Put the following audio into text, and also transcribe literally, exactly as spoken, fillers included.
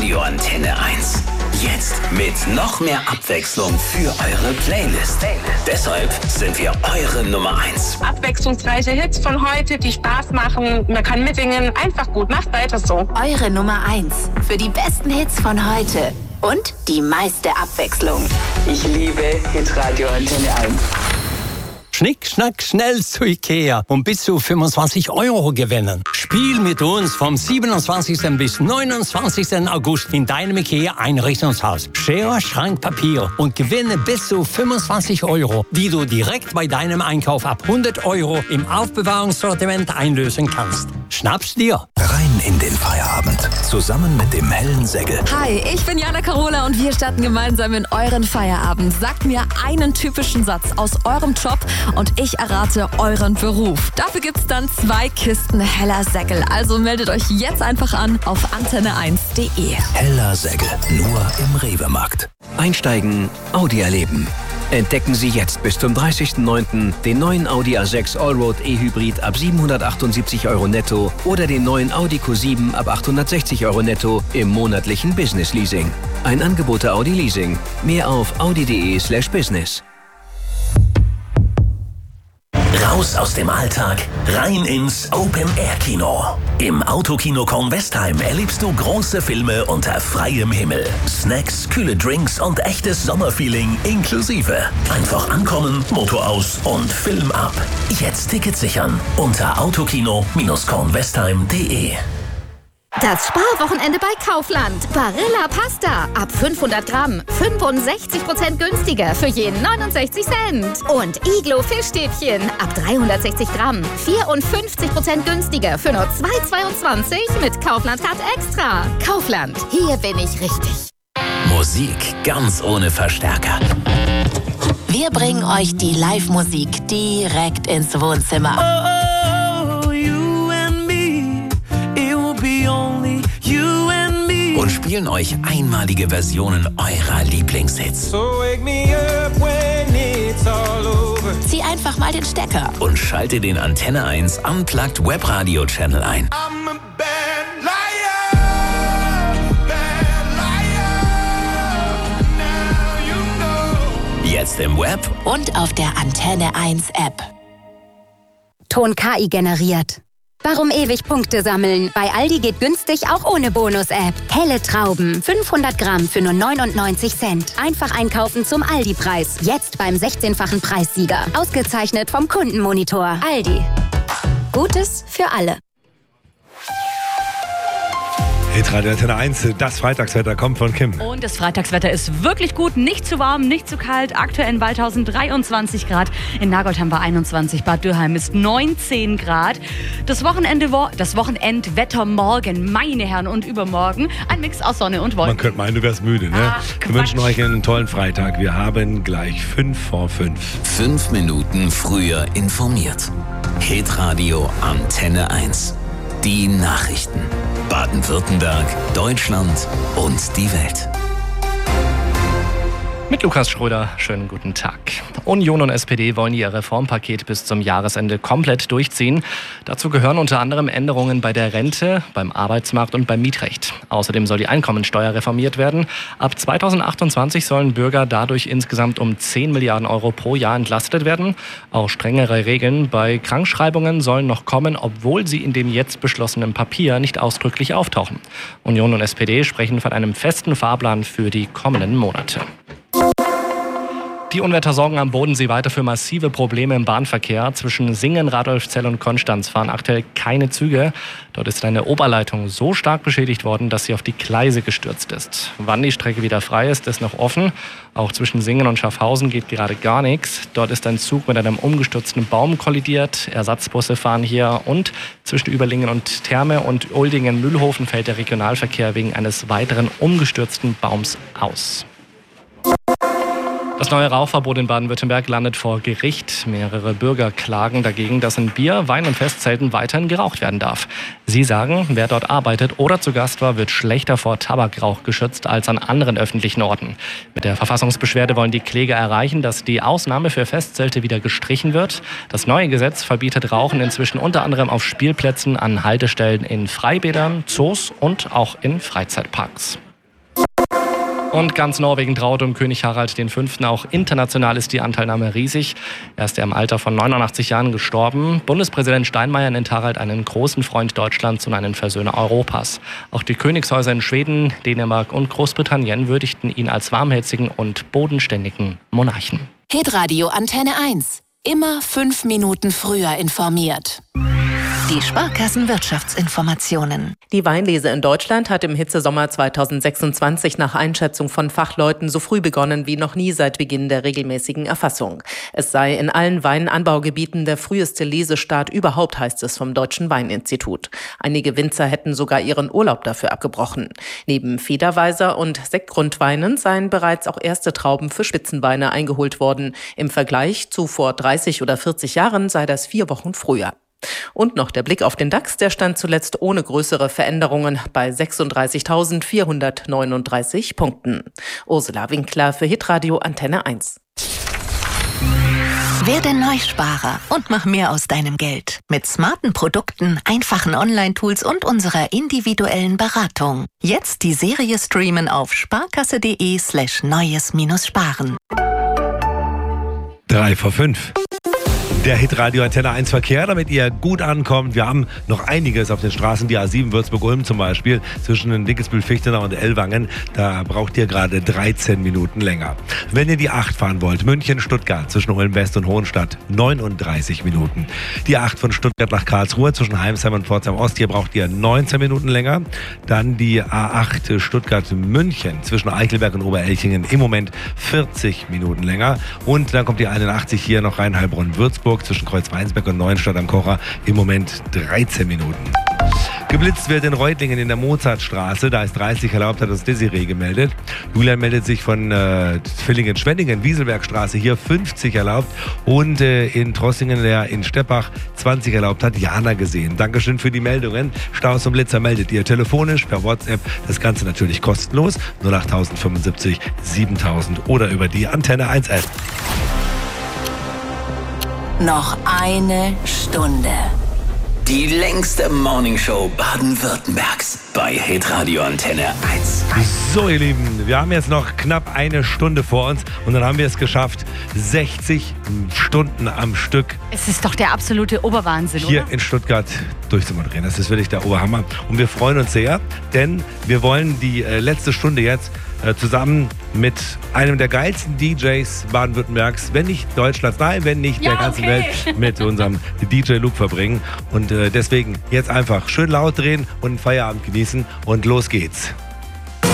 Hitradio Antenne eins. Jetzt mit noch mehr Abwechslung für eure Playlist. Deshalb sind wir eure Nummer eins. Abwechslungsreiche Hits von heute, die Spaß machen. Man kann mitsingen. Einfach gut. Macht weiter so. Eure Nummer eins für die besten Hits von heute. Und die meiste Abwechslung. Ich liebe Hitradio Antenne eins. Schnick, schnack, schnell zu Ikea und bis zu fünfundzwanzig Euro gewinnen. Spiel mit uns vom siebenundzwanzigsten bis neunundzwanzigsten August in deinem Ikea Einrichtungshaus. Schere, Schrank, Papier und gewinne bis zu fünfundzwanzig Euro, die du direkt bei deinem Einkauf ab hundert Euro im Aufbewahrungssortiment einlösen kannst. Schnapp's dir! Rein in den Feierabend. Zusammen mit dem hellen Säckel. Hi, ich bin Jana Carola und wir starten gemeinsam in euren Feierabend. Sagt mir einen typischen Satz aus eurem Job und ich errate euren Beruf. Dafür gibt's dann zwei Kisten heller Säckel. Also meldet euch jetzt einfach an auf antenne eins punkt de. Heller Säckel. Nur im Rewe-Markt. Einsteigen, Audi erleben. Entdecken Sie jetzt bis zum dreißigsten neunten den neuen Audi A sechs Allroad E-Hybrid ab siebenhundertachtundsiebzig Euro netto oder den neuen Audi Q sieben ab achthundertsechzig Euro netto im monatlichen Business Leasing. Ein Angebot der Audi Leasing. Mehr auf audi.de slash business. Raus aus dem Alltag, rein ins Open-Air-Kino. Im Autokino Kornwestheim erlebst du große Filme unter freiem Himmel. Snacks, kühle Drinks und echtes Sommerfeeling inklusive. Einfach ankommen, Motor aus und Film ab. Jetzt Tickets sichern unter autokino kornwestheim punkt de. Das Sparwochenende bei Kaufland. Barilla Pasta. Ab fünfhundert Gramm. fünfundsechzig Prozent günstiger für jeden neunundsechzig Cent. Und Iglo Fischstäbchen. Ab dreihundertsechzig Gramm. vierundfünfzig Prozent günstiger für nur zwei Euro zweiundzwanzig mit Kaufland Card Extra. Kaufland. Hier bin ich richtig. Musik ganz ohne Verstärker. Wir bringen euch die Live-Musik direkt ins Wohnzimmer. Und spielen euch einmalige Versionen eurer Lieblingshits. Zieh einfach mal den Stecker. Und schalte den Antenne eins Unplugged Webradio Channel ein. Jetzt im Web und auf der Antenne eins App. Ton K I generiert. Warum ewig Punkte sammeln? Bei Aldi geht günstig auch ohne Bonus-App. Helle Trauben, fünfhundert Gramm für nur neunundneunzig Cent. Einfach einkaufen zum Aldi-Preis. Jetzt beim sechzehnfachen Preissieger. Ausgezeichnet vom Kundenmonitor. Aldi. Gutes für alle. Hitradio Antenne eins, das Freitagswetter kommt von Kim. Und das Freitagswetter ist wirklich gut, nicht zu warm, nicht zu kalt. Aktuell in Waldhausen dreiundzwanzig Grad, in Nagold haben wir einundzwanzig, Bad Dürheim ist neunzehn Grad. Das Wochenende, das Wochenendwetter morgen, meine Herren, und übermorgen ein Mix aus Sonne und Wolken. Man könnte meinen, du wärst müde, ne? Ach, wir wünschen euch einen tollen Freitag. Wir haben gleich fünf vor fünf. Fünf Minuten früher informiert. Hitradio Antenne eins. Die Nachrichten. Baden-Württemberg, Deutschland und die Welt. Mit Lukas Schröder, schönen guten Tag. Union und S P D wollen ihr Reformpaket bis zum Jahresende komplett durchziehen. Dazu gehören unter anderem Änderungen bei der Rente, beim Arbeitsmarkt und beim Mietrecht. Außerdem soll die Einkommensteuer reformiert werden. Ab zweitausendachtundzwanzig sollen Bürger dadurch insgesamt um zehn Milliarden Euro pro Jahr entlastet werden. Auch strengere Regeln bei Krankschreibungen sollen noch kommen, obwohl sie in dem jetzt beschlossenen Papier nicht ausdrücklich auftauchen. Union und S P D sprechen von einem festen Fahrplan für die kommenden Monate. Die Unwetter sorgen am Bodensee weiter für massive Probleme im Bahnverkehr. Zwischen Singen, Radolfzell und Konstanz fahren aktuell keine Züge. Dort ist eine Oberleitung so stark beschädigt worden, dass sie auf die Gleise gestürzt ist. Wann die Strecke wieder frei ist, ist noch offen. Auch zwischen Singen und Schaffhausen geht gerade gar nichts. Dort ist ein Zug mit einem umgestürzten Baum kollidiert. Ersatzbusse fahren hier, und zwischen Überlingen und Therme und Uldingen-Mühlhofen fällt der Regionalverkehr wegen eines weiteren umgestürzten Baums aus. Das neue Rauchverbot in Baden-Württemberg landet vor Gericht. Mehrere Bürger klagen dagegen, dass in Bier-, Wein- und Festzelten weiterhin geraucht werden darf. Sie sagen, wer dort arbeitet oder zu Gast war, wird schlechter vor Tabakrauch geschützt als an anderen öffentlichen Orten. Mit der Verfassungsbeschwerde wollen die Kläger erreichen, dass die Ausnahme für Festzelte wieder gestrichen wird. Das neue Gesetz verbietet Rauchen inzwischen unter anderem auf Spielplätzen, an Haltestellen in Freibädern, Zoos und auch in Freizeitparks. Und ganz Norwegen traut um König Harald der Fünfte. Auch international ist die Anteilnahme riesig. Er ist ja im Alter von neunundachtzig Jahren gestorben. Bundespräsident Steinmeier nennt Harald einen großen Freund Deutschlands und einen Versöhner Europas. Auch die Königshäuser in Schweden, Dänemark und Großbritannien würdigten ihn als warmherzigen und bodenständigen Monarchen. Hitradio Antenne eins. Immer fünf Minuten früher informiert. Die Sparkassenwirtschaftsinformationen. Die Weinlese in Deutschland hat im Hitzesommer zweitausendsechsundzwanzig nach Einschätzung von Fachleuten so früh begonnen wie noch nie seit Beginn der regelmäßigen Erfassung. Es sei in allen Weinanbaugebieten der früheste Lesestart überhaupt, heißt es vom Deutschen Weininstitut. Einige Winzer hätten sogar ihren Urlaub dafür abgebrochen. Neben Federweiser und Sektgrundweinen seien bereits auch erste Trauben für Spitzenweine eingeholt worden. Im Vergleich zu vor dreißig oder vierzig Jahren sei das vier Wochen früher. Und noch der Blick auf den DAX, der stand zuletzt ohne größere Veränderungen bei sechsunddreißigtausendvierhundertneununddreißig Punkten. Ursula Winkler für Hitradio Antenne eins. Werde Neusparer und mach mehr aus deinem Geld. Mit smarten Produkten, einfachen Online-Tools und unserer individuellen Beratung. Jetzt die Serie streamen auf sparkasse.de slash neues-sparen. Drei vor fünf. Der Hitradio Antenne eins Verkehr, damit ihr gut ankommt. Wir haben noch einiges auf den Straßen, die A sieben Würzburg-Ulm zum Beispiel, zwischen Dickelsbühl-Fichtenau und Ellwangen. Da braucht ihr gerade dreizehn Minuten länger. Wenn ihr die acht fahren wollt, München-Stuttgart zwischen Ulm-West und Hohenstadt, neununddreißig Minuten. Die acht von Stuttgart nach Karlsruhe zwischen Heimsheim und Pforzheim-Ost, hier braucht ihr neunzehn Minuten länger. Dann die A acht Stuttgart-München zwischen Eichelberg und Oberelchingen, im Moment vierzig Minuten länger. Und dann kommt die einundachtzig hier noch Rhein-Heilbronn-Würzburg zwischen Kreuzweinsberg und Neuenstadt am Kocher, im Moment dreizehn Minuten. Geblitzt wird in Reutlingen in der Mozartstraße, da ist dreißig erlaubt, hat das Desiree gemeldet. Julian meldet sich von äh, Villingen-Schwenningen, Wieselbergstraße, hier fünfzig erlaubt. Und äh, in Trossingen, der in Steppach zwanzig erlaubt, hat Jana gesehen. Dankeschön für die Meldungen. Staus und Blitzer meldet ihr telefonisch, per WhatsApp, das Ganze natürlich kostenlos, null acht fünfundsiebzig siebentausend oder über die Antenne eins App. Noch eine Stunde. Die längste Morningshow Baden-Württembergs bei Hitradio Antenne eins. So ihr Lieben, wir haben jetzt noch knapp eine Stunde vor uns und dann haben wir es geschafft, sechzig Stunden am Stück. Es ist doch der absolute Oberwahnsinn, hier oder? in Stuttgart durchzumoderieren. Das ist wirklich der Oberhammer und wir freuen uns sehr, denn wir wollen die äh, letzte Stunde jetzt äh, zusammen mit einem der geilsten D Js Baden-Württembergs, wenn nicht Deutschlands, nein, wenn nicht ja, der ganzen okay. Welt, mit unserem D J Luke verbringen. Und äh, deswegen jetzt einfach schön laut drehen und einen Feierabend genießen und los geht's.